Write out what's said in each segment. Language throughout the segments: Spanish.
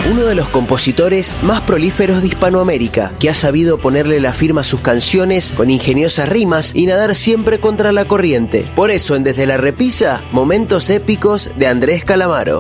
uno de los compositores más prolíferos de Hispanoamérica, que ha sabido ponerle la firma a sus canciones con ingeniosas rimas y nadar siempre contra la corriente. Por eso, en Desde la Repisa, momentos épicos de Andrés Calamaro.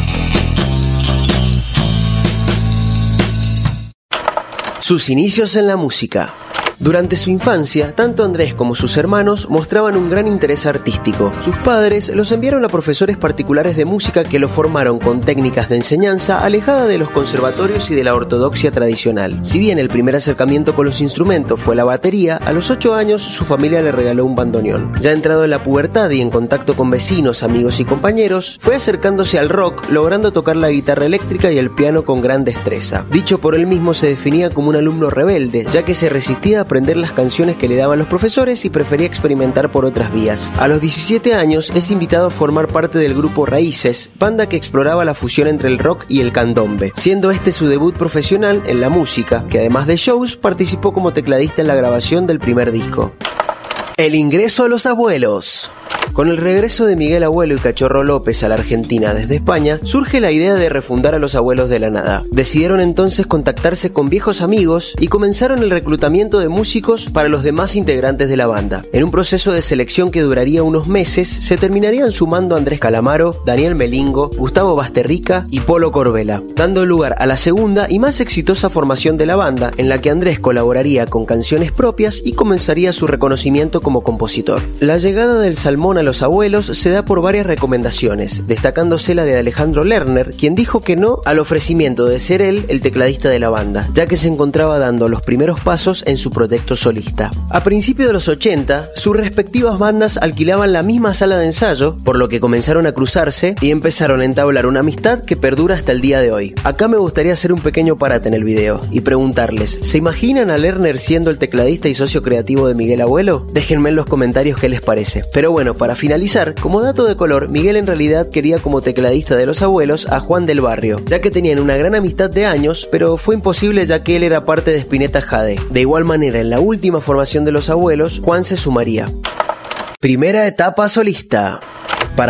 Sus inicios en la música. Durante su infancia, tanto Andrés como sus hermanos mostraban un gran interés artístico. Sus padres los enviaron a profesores particulares de música que los formaron con técnicas de enseñanza alejada de los conservatorios y de la ortodoxia tradicional. Si bien el primer acercamiento con los instrumentos fue la batería, a los 8 años su familia le regaló un bandoneón. Ya entrado en la pubertad y en contacto con vecinos, amigos y compañeros, fue acercándose al rock, logrando tocar la guitarra eléctrica y el piano con gran destreza. Dicho por él mismo, se definía como un alumno rebelde, ya que se resistía a aprender las canciones que le daban los profesores y prefería experimentar por otras vías. A los 17 años es invitado a formar parte del grupo Raíces, banda que exploraba la fusión entre el rock y el candombe, siendo este su debut profesional en la música, que además de shows participó como tecladista en la grabación del primer disco. El ingreso a los abuelos. Con el regreso de Miguel Abuelo y Cachorro López a la Argentina desde España, surge la idea de refundar a los Abuelos de la Nada. Decidieron entonces contactarse con viejos amigos y comenzaron el reclutamiento de músicos para los demás integrantes de la banda. En un proceso de selección que duraría unos meses, se terminarían sumando Andrés Calamaro, Daniel Melingo, Gustavo Basterrica y Polo Corbella, dando lugar a la segunda y más exitosa formación de la banda, en la que Andrés colaboraría con canciones propias y comenzaría su reconocimiento como compositor. La llegada del Salmón a los Abuelos se da por varias recomendaciones, destacándose la de Alejandro Lerner, quien dijo que no al ofrecimiento de ser él el tecladista de la banda, ya que se encontraba dando los primeros pasos en su proyecto solista. A principios de los 80, sus respectivas bandas alquilaban la misma sala de ensayo, por lo que comenzaron a cruzarse y empezaron a entablar una amistad que perdura hasta el día de hoy. Acá me gustaría hacer un pequeño parate en el video y preguntarles, ¿se imaginan a Lerner siendo el tecladista y socio creativo de Miguel Abuelo? Déjenme en los comentarios qué les parece. Pero bueno, para finalizar, como dato de color, Miguel en realidad quería como tecladista de los Abuelos a Juan del Barrio, ya que tenían una gran amistad de años, pero fue imposible ya que él era parte de Spinetta Jade. De igual manera, en la última formación de los Abuelos, Juan se sumaría. Primera etapa solista. Para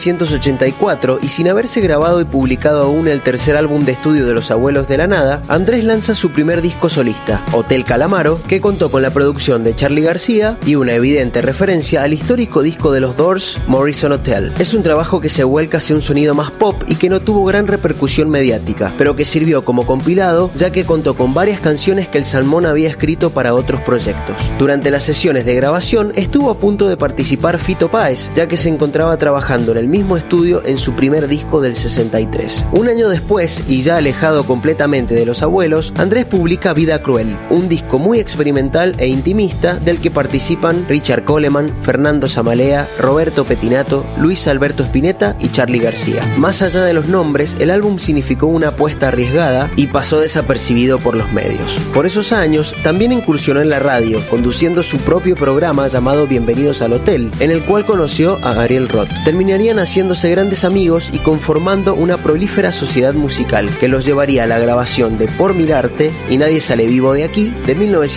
1984, y sin haberse grabado y publicado aún el tercer álbum de estudio de los Abuelos de la Nada, Andrés lanza su primer disco solista, Hotel Calamaro, que contó con la producción de Charly García y una evidente referencia al histórico disco de los Doors, Morrison Hotel. Es un trabajo que se vuelca hacia un sonido más pop y que no tuvo gran repercusión mediática, pero que sirvió como compilado, ya que contó con varias canciones que el Salmón había escrito para otros proyectos. Durante las sesiones de grabación estuvo a punto de participar Fito Páez, ya que se encontraba trabajando en el mismo estudio en su primer disco del 63. Un año después, y ya alejado completamente de los Abuelos, Andrés publica Vida Cruel, un disco muy experimental e intimista del que participan Richard Coleman, Fernando Zamalea, Roberto Petinato, Luis Alberto Spinetta y Charly García. Más allá de los nombres, el álbum significó una apuesta arriesgada y pasó desapercibido por los medios. Por esos años, también incursionó en la radio, conduciendo su propio programa llamado Bienvenidos al Hotel, en el cual conoció a Ariel Roth. Terminarían haciéndose grandes amigos y conformando una prolífera sociedad musical que los llevaría a la grabación de Por Mirarte y Nadie Sale Vivo de Aquí de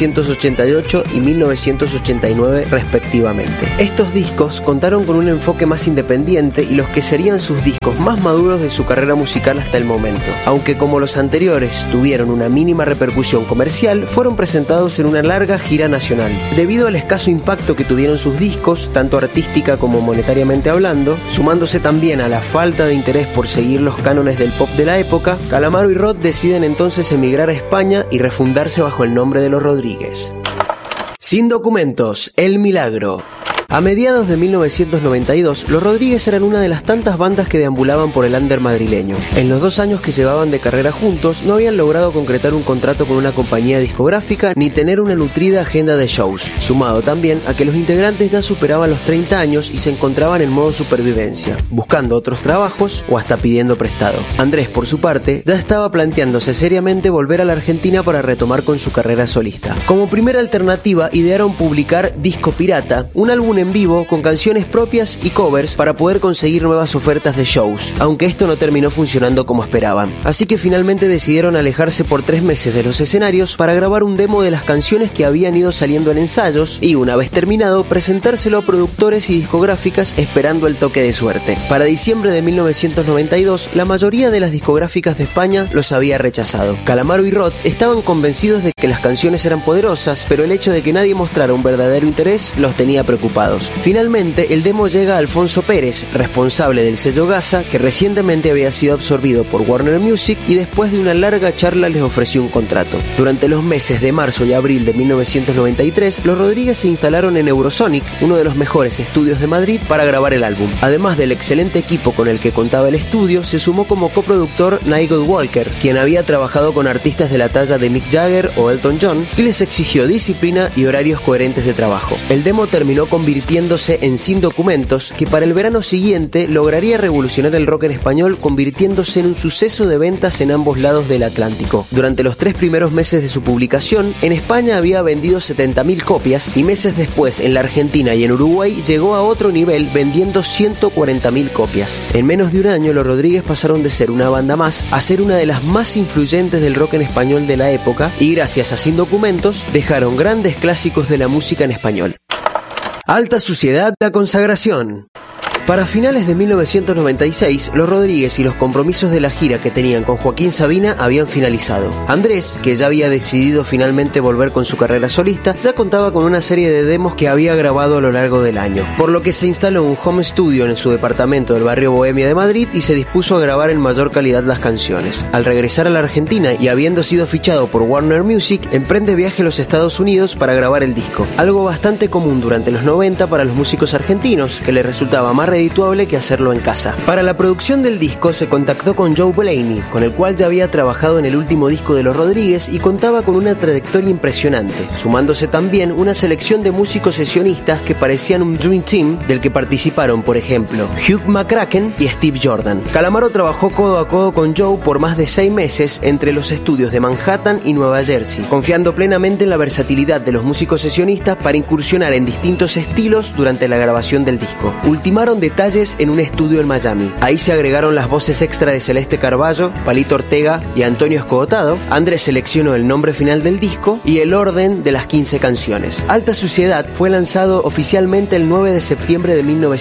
1988 y 1989 respectivamente. Estos discos contaron con un enfoque más independiente y los que serían sus discos más maduros de su carrera musical hasta el momento, aunque como los anteriores tuvieron una mínima repercusión comercial, fueron presentados en una larga gira nacional. Debido al escaso impacto que tuvieron sus discos, tanto artística como monetariamente hablando, sumándose también a la falta de interés por seguir los cánones del pop de la época, Calamaro y Roth deciden entonces emigrar a España y refundarse bajo el nombre de Los Rodríguez. Sin documentos, El Milagro. A mediados de 1992, Los Rodríguez eran una de las tantas bandas que deambulaban por el under madrileño. En los 2 años que llevaban de carrera juntos, no habían logrado concretar un contrato con una compañía discográfica ni tener una nutrida agenda de shows, sumado también a que los integrantes ya superaban los 30 años y se encontraban en modo supervivencia, buscando otros trabajos o hasta pidiendo prestado. Andrés, por su parte, ya estaba planteándose seriamente volver a la Argentina para retomar con su carrera solista. Como primera alternativa, idearon publicar Disco Pirata, un álbum en en vivo con canciones propias y covers para poder conseguir nuevas ofertas de shows, aunque esto no terminó funcionando como esperaban. Así que finalmente decidieron alejarse por 3 meses de los escenarios para grabar un demo de las canciones que habían ido saliendo en ensayos y, una vez terminado, presentárselo a productores y discográficas esperando el toque de suerte. Para diciembre de 1992, la mayoría de las discográficas de España los había rechazado. Calamaro y Roth estaban convencidos de que las canciones eran poderosas, pero el hecho de que nadie mostrara un verdadero interés los tenía preocupados. Finalmente, el demo llega a Alfonso Pérez, responsable del sello Gaza, que recientemente había sido absorbido por Warner Music y después de una larga charla les ofreció un contrato. Durante los meses de marzo y abril de 1993, los Rodríguez se instalaron en Eurosonic, uno de los mejores estudios de Madrid, para grabar el álbum. Además del excelente equipo con el que contaba el estudio, se sumó como coproductor Nigel Walker, quien había trabajado con artistas de la talla de Mick Jagger o Elton John, y les exigió disciplina y horarios coherentes de trabajo. El demo terminó convirtiéndose en Sin Documentos, que para el verano siguiente lograría revolucionar el rock en español, convirtiéndose en un suceso de ventas en ambos lados del Atlántico. Durante los 3 primeros meses de su publicación, en España había vendido 70.000 copias y meses después en la Argentina y en Uruguay llegó a otro nivel vendiendo 140.000 copias. En menos de un año, los Rodríguez pasaron de ser una banda más a ser una de las más influyentes del rock en español de la época y gracias a Sin Documentos dejaron grandes clásicos de la música en español. Alta Suciedad, la consagración. Para finales de 1996, los Rodríguez y los compromisos de la gira que tenían con Joaquín Sabina habían finalizado. Andrés, que ya había decidido finalmente volver con su carrera solista, ya contaba con una serie de demos que había grabado a lo largo del año, por lo que se instaló un home studio en su departamento del barrio Bohemia de Madrid y se dispuso a grabar en mayor calidad las canciones. Al regresar a la Argentina y habiendo sido fichado por Warner Music, emprende viaje a los Estados Unidos para grabar el disco, algo bastante común durante los 90 para los músicos argentinos, que les resultaba más redituable que hacerlo en casa. Para la producción del disco se contactó con Joe Blaney, con el cual ya había trabajado en el último disco de los Rodríguez y contaba con una trayectoria impresionante, sumándose también una selección de músicos sesionistas que parecían un Dream Team del que participaron, por ejemplo, Hugh McCracken y Steve Jordan. Calamaro trabajó codo a codo con Joe por más de 6 meses entre los estudios de Manhattan y Nueva Jersey, confiando plenamente en la versatilidad de los músicos sesionistas para incursionar en distintos estilos durante la grabación del disco. Ultimaron detalles en un estudio en Miami. Ahí se agregaron las voces extra de Celeste Carballo, Palito Ortega y Antonio Escogotado. Andrés seleccionó el nombre final del disco y el orden de las 15 canciones. Alta Suciedad fue lanzado oficialmente el 9 de septiembre de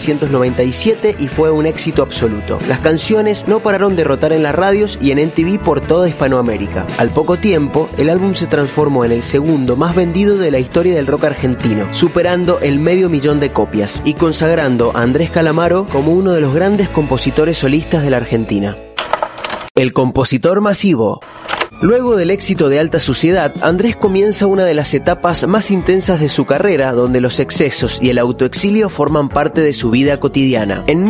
1997 y fue un éxito absoluto. Las canciones no pararon de rotar en las radios y en MTV por toda Hispanoamérica. Al poco tiempo, el álbum se transformó en el segundo más vendido de la historia del rock argentino, superando el 500.000 de copias y consagrando a Andrés Calamaro como uno de los grandes compositores solistas de la Argentina. El compositor masivo. Luego del éxito de Alta Suciedad, Andrés comienza una de las etapas más intensas de su carrera, donde los excesos y el autoexilio forman parte de su vida cotidiana. En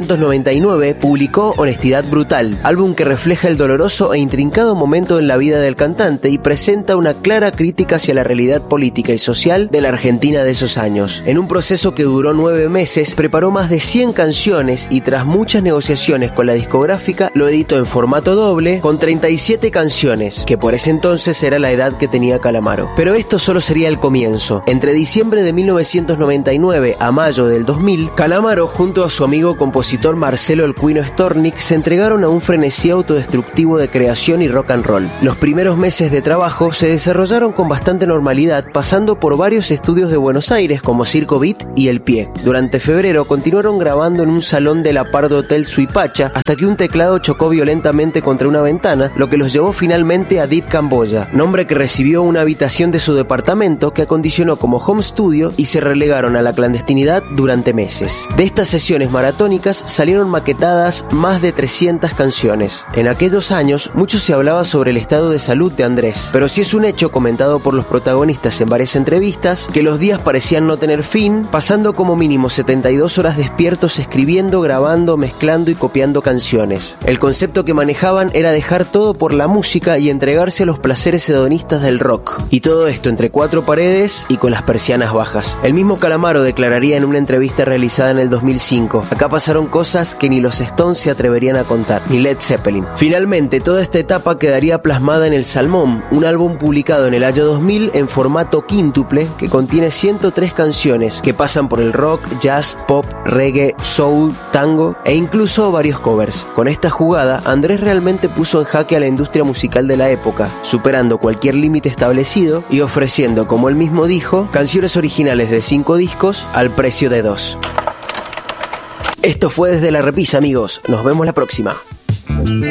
1999 publicó Honestidad Brutal, álbum que refleja el doloroso e intrincado momento en la vida del cantante y presenta una clara crítica hacia la realidad política y social de la Argentina de esos años. En un proceso que duró 9 meses, preparó más de 100 canciones y tras muchas negociaciones con la discográfica, lo editó en formato doble con 37 canciones, que por ese entonces era la edad que tenía Calamaro. Pero esto solo sería el comienzo. Entre diciembre de 1999 a mayo del 2000, Calamaro junto a su amigo compositor Marcelo El Cuino Stornik se entregaron a un frenesí autodestructivo de creación y rock and roll. Los primeros meses de trabajo se desarrollaron con bastante normalidad, pasando por varios estudios de Buenos Aires como Circo Beat y El Pie. Durante febrero continuaron grabando en un salón de la Pardo Hotel Suipacha hasta que un teclado chocó violentamente contra una ventana, lo que los llevó finalmente a Deep Camboya, nombre que recibió una habitación de su departamento que acondicionó como home studio y se relegaron a la clandestinidad durante meses. De estas sesiones maratónicas salieron maquetadas más de 300 canciones. En aquellos años mucho se hablaba sobre el estado de salud de Andrés, pero sí es un hecho comentado por los protagonistas en varias entrevistas que los días parecían no tener fin, pasando como mínimo 72 horas despiertos escribiendo, grabando, mezclando y copiando canciones. El concepto que manejaban era dejar todo por la música música y entregarse a los placeres hedonistas del rock. Y todo esto entre cuatro paredes y con las persianas bajas. El mismo Calamaro declararía en una entrevista realizada en el 2005: acá pasaron cosas que ni los Stones se atreverían a contar, ni Led Zeppelin. Finalmente, toda esta etapa quedaría plasmada en El Salmón, un álbum publicado en el año 2000 en formato quíntuple que contiene 103 canciones que pasan por el rock, jazz, pop, reggae, soul, tango e incluso varios covers. Con esta jugada, Andrés realmente puso en jaque a la industria musical de la época, superando cualquier límite establecido y ofreciendo, como él mismo dijo, canciones originales de 5 discos al precio de 2. Esto fue Desde la Repisa, amigos. Nos vemos la próxima.